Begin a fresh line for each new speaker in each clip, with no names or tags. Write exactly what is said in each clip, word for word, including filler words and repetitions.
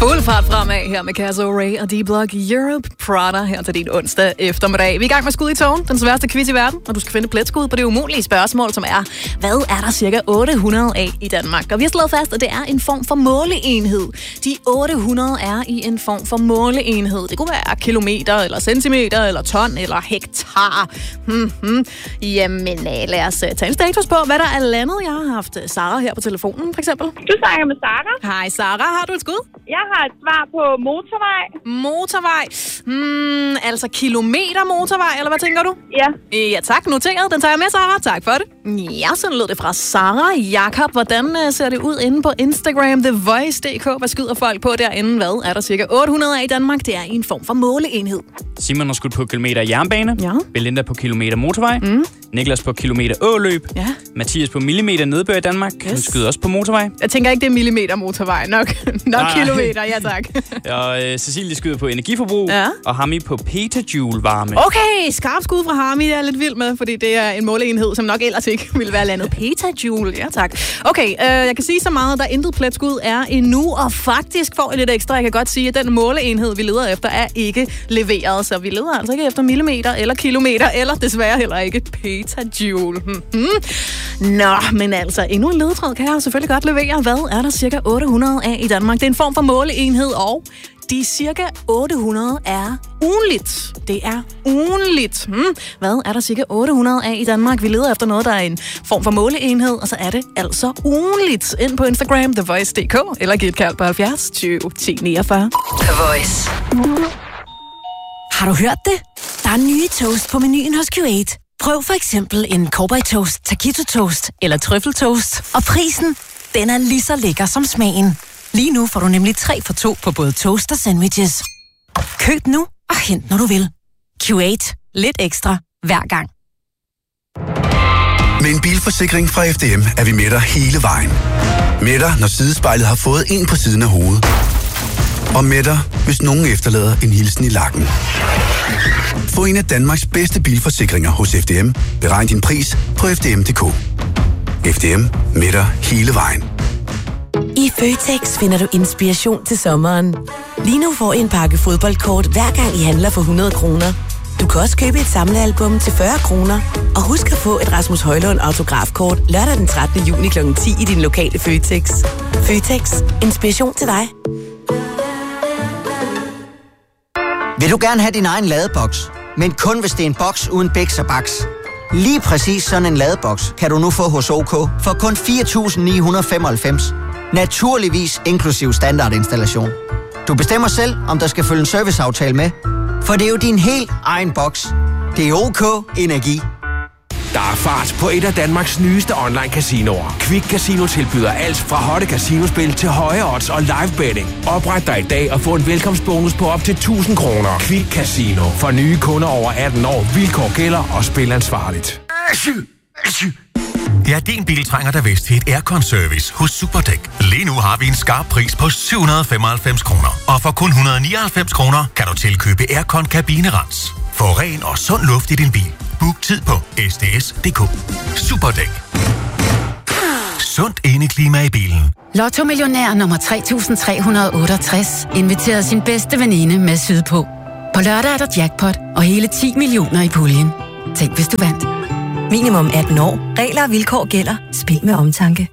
Fuld fart fremad her med Casio Ray og D-Block Europe Prada her til din onsdag eftermiddag. Vi er i gang med Skud i togen, den sværeste quiz i verden, og du skal finde pletskud på det umulige spørgsmål, som er, hvad er der cirka otte hundrede af i Danmark? Og vi har slået fast, at det er en form for måleenhed. De otte hundrede er i en form for måleenhed. Det kunne være kilometer, eller centimeter, eller ton, eller hektar. Hmm-hmm. Jamen, lad os tage en status på, hvad der er landet. Jeg har haft Sara her på telefonen, for eksempel.
Du snakker med Sara.
Hej Sara, har du et skud?
Jeg har et svar på motorvej.
Motorvej. Hmm, altså kilometer motorvej, eller hvad tænker du?
Ja.
Ja, tak. Noteret. Den tager jeg med, Sara. Tak for det. Ja, sådan lød det fra Sara. Jakob, hvordan uh, ser det ud inde på Instagram? The Voice punktum d k. Hvad skyder folk på derinde? Hvad er der cirka otte hundrede af i Danmark? Det er i en form for måleenhed.
Simon har skudt på kilometer jernbane.
Ja.
Belinda på kilometer motorvej.
Mm.
Niklas på kilometer åløb.
Ja.
Mathias på millimeter nedbør i Danmark. Yes. Han skyder også på motorvej.
Jeg tænker ikke, det er millimeter motorvej. Nok, nok kilometer, ja tak.
Og øh, Cecilie skyder på energiforbrug. Ja. Og Hami på petajoule varme.
Okay, skarpt skud fra Hami. Det er lidt vild med, fordi det er en måleenhed, som nok ellers ikke ville være landet. Petajoule, ja tak. Okay, øh, jeg kan sige så meget, at der intet pletskud er endnu, og faktisk får jeg lidt ekstra. Jeg kan godt sige, at den måleenhed, vi leder efter, er ikke leveret. Så vi leder altså ikke efter millimeter eller kilometer, eller desværre heller ikke petajoule. Mm-hmm. Nå, men altså, endnu en ledetråd kan jeg selvfølgelig godt levere. Hvad er der cirka otte hundrede af i Danmark? Det er en form for måleenhed, og de cirka otte hundrede er ugenligt. Det er ugenligt. Hmm. Hvad er der cirka otte hundrede af i Danmark? Vi leder efter noget, der er en form for måleenhed, og så er det altså ugenligt. Ind på Instagram, The Voice punktum d k, eller giv et kald på halvfjerds tyve ti niogfyrre.
The Voice. Har du hørt det? Der er nye toast på menuen hos Q otte. Prøv for eksempel en Cowboy Toast, Taquito Toast eller Trøffeltoast. Og prisen, den er lige så lækker som smagen. Lige nu får du nemlig tre for to på både toast og sandwiches. Køb nu og hent, når du vil. Q otte. Lidt ekstra hver gang.
Med en bilforsikring fra F D M er vi med dig hele vejen. Med dig, når sidespejlet har fået en på siden af hovedet. Og med dig, hvis nogen efterlader en hilsen i lakken. Få en af Danmarks bedste bilforsikringer hos F D M. Beregn din pris på f d m punktum d k. F D M, med dig hele vejen.
I Føtex finder du inspiration til sommeren. Lige nu får I en pakke fodboldkort, hver gang I handler for hundrede kroner. Du kan også købe et samlealbum til fyrre kroner. Og husk at få et Rasmus Højlund autografkort lørdag den trettende juni klokken ti i din lokale Føtex. Føtex. Inspiration til dig.
Vil du gerne have din egen ladeboks, men kun hvis det er en boks uden bæks og baks? Lige præcis sådan en ladeboks kan du nu få hos OK for kun fire tusind ni hundrede femoghalvfems. Naturligvis inklusiv standardinstallation. Du bestemmer selv, om der skal følge en serviceaftale med, for det er jo din helt egen boks. Det er OK Energi.
Der er fart på et af Danmarks nyeste online casinoer. Quick Casino tilbyder alt fra hotte casinospil til høje odds og live betting. Opret dig i dag og få en velkomstbonus på op til tusind kroner. Quick Casino. For nye kunder over atten år. Vilkår gælder og spil ansvarligt.
Ja, din bil trænger da vist til et aircon-service hos Superdæk. Lige nu har vi en skarp pris på syv hundrede og femoghalvfems kroner. Og for kun et hundrede og nioghalvfems kroner kan du tilkøbe aircon kabinerens. Få ren og sund luft i din bil. Book tid på s d s punktum d k. Superdæk. Sundt indeklima i bilen.
Lotto-millionær nummer tre tusind tre hundrede og otteogtres inviterede sin bedste veninde med sydpå. På lørdag er der jackpot og hele ti millioner i puljen. Tænk, hvis du vandt.
Minimum atten år. Regler og vilkår gælder. Spil med omtanke.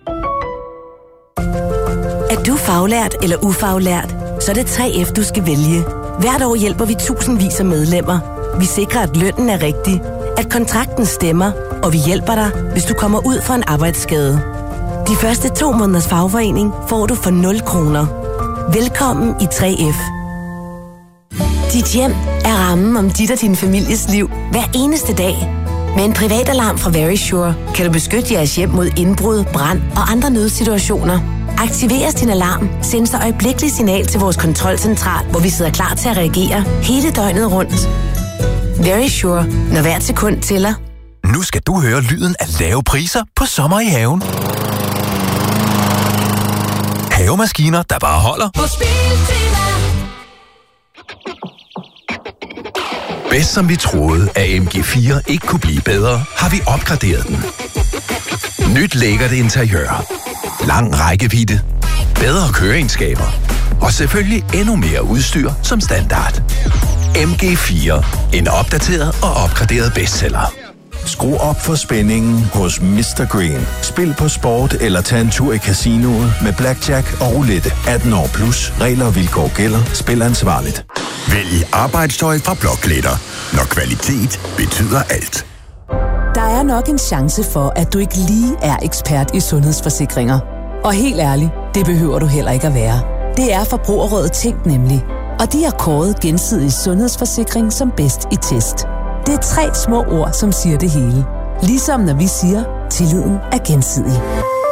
Er du faglært eller ufaglært, så er det tre F, du skal vælge. Hvert år hjælper vi tusindvis af medlemmer. Vi sikrer, at lønnen er rigtig, at kontrakten stemmer, og vi hjælper dig, hvis du kommer ud for en arbejdsskade. De første to måneders fagforening får du for nul kroner. Velkommen i tre F. Dit hjem er rammen om dit og din families liv hver eneste dag. Med en privatalarm fra Verisure kan du beskytte jeres hjem mod indbrud, brand og andre nødsituationer. Aktiveres din alarm, sendes der øjeblikkeligt signal til vores kontrolcentral, hvor vi sidder klar til at reagere hele døgnet rundt. Verisure, når hvert sekund tæller.
Nu skal du høre lyden af lave priser på sommer i haven. Havemaskiner, der bare holder. Bedst som vi troede, at M G fire ikke kunne blive bedre, har vi opgraderet den. Nyt lækkert interiør. Lang rækkevidde.
bedre køreegenskaber og selvfølgelig endnu mere udstyr som standard. M G fire. En opdateret og opgraderet bestseller.
Skru op for spændingen hos mister Green. Spil på sport eller tag en tur i casinoet med blackjack og roulette. atten år plus. Regler og vilkår gælder. Spil ansvarligt.
Vælg arbejdstøj fra Blåglitter, når kvalitet betyder alt.
Der er nok en chance for, at du ikke lige er ekspert i sundhedsforsikringer. Og helt ærligt, det behøver du heller ikke at være. Det er Forbrugerrådet Tænk nemlig. Og de har kåret Gensidig Sundhedsforsikring som bedst i test. Det er tre små ord, som siger det hele. Ligesom når vi siger, tilliden er gensidig.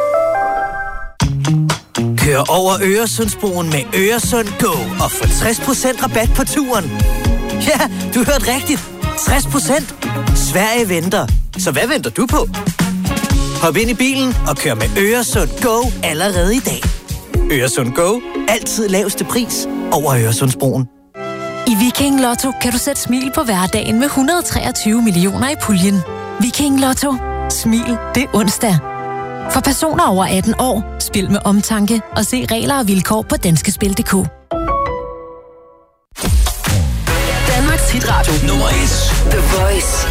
Kør over Øresundsbroen med Øresund Go og få tres procent rabat på turen. Ja, du hørte rigtigt. tres procent. Sverige venter. Så hvad venter du på? Hop ind i bilen og kør med Øresund Go allerede i dag. Øresund Go. Altid laveste pris over Øresundsbroen.
I Viking Lotto kan du sætte smil på hverdagen med et hundrede og treogtyve millioner i puljen. Viking Lotto. Smil, det er onsdag. For personer over atten år, spil med omtanke og se regler og vilkår på danskespil punktum d k.
Danmarks hitradio nummer et. The Voice.